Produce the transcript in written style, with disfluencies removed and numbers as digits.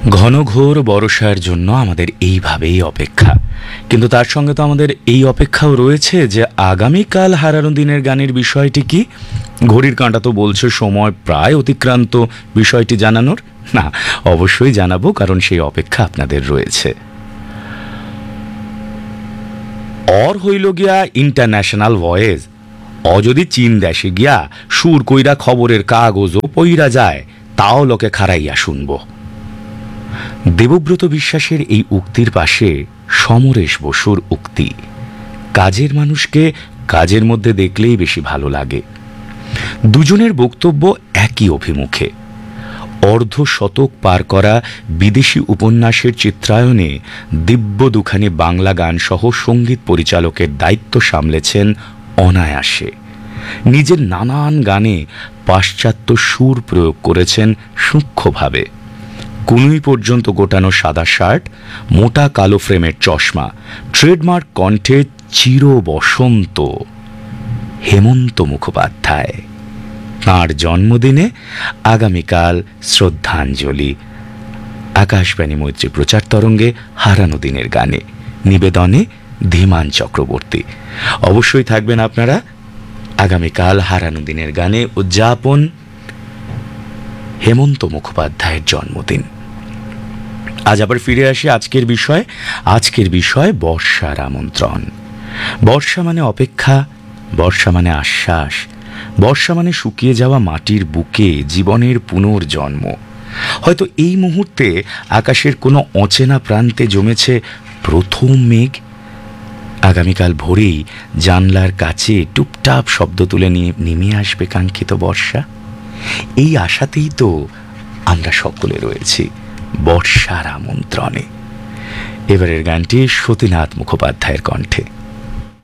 ঘনঘোর বর্ষার জন্য আমাদের এইভাবেই অপেক্ষা, কিন্তু তার সঙ্গে তো আমাদের এই অপেক্ষাও রয়েছে যে আগামীকাল হারানো দিনের গানের বিষয়টি কি। ঘড়ির কাঁটা তো বলছে সময় প্রায় অতিক্রান্ত বিষয়টি জানানোর। না, অবশ্যই জানাবো, কারণ সেই অপেক্ষা আপনাদের রয়েছে। অর হইল গিয়া ইন্টারন্যাশনাল ভয়েস। অ যদি চীন দেশে গিয়া সুর কইরা খবরের কাগজও পইরা যায়, তাও লোকে খারাইয়া শুনবো। দেবব্রত বিশ্বাসের এই উক্তির পাশে সমরেশ বসুর উক্তি, কাজের মানুষকে কাজের মধ্যে দেখলেই বেশি ভালো লাগে। দুজনের বক্তব্য একই অভিমুখে। অর্ধ শতক পার করা বিদেশি উপন্যাসের চিত্রায়নে দিব্য দুখানি বাংলা গান সহ সঙ্গীত পরিচালকের দায়িত্ব সামলেছেন অনায়াসে। নিজের নানান গানে পাশ্চাত্য সুর প্রয়োগ করেছেন সূক্ষ্মভাবে। কুনুই পর্যন্ত গোটানো সাদা শার্ট, মোটা কালো ফ্রেমের চশমা, ট্রেডমার্ক কণ্ঠে চির বসন্ত হেমন্ত মুখোপাধ্যায়। তাঁর জন্মদিনে আগামীকাল শ্রদ্ধাঞ্জলি। আকাশবাণী মৈত্রী প্রচার তরঙ্গে হারানো দিনের গানে, নিবেদনে ধীমান চক্রবর্তী। অবশ্যই থাকবেন আপনারা আগামীকাল হারানো দিনের গানে উদযাপন হেমন্ত মুখোপাধ্যায়ের জন্মদিন। আজ আবার ফিরে আসি আজকের বিষয়। আজকের বিষয় বর্ষার আমন্ত্রণ। বর্ষা মানে অপেক্ষা, বর্ষা মানে আশ্বাস, বর্ষা মানে শুকিয়ে যাওয়া মাটির বুকে জীবনের পুনর্জন্ম। হয়তো এই মুহূর্তে আকাশের কোনো অচেনা প্রান্তে জমেছে প্রথম মেঘ। আগামীকাল ভোরেই জানলার কাছে টুপটাপ শব্দ তুলে নিয়ে নেমে আসবে কাঙ্ক্ষিত বর্ষা। এই আশাতেই তো আমরা সকলে রয়েছি বর্ষার আমন্ত্রণে। এবারের গানটি সতীনাথ মুখোপাধ্যায়ের কণ্ঠে।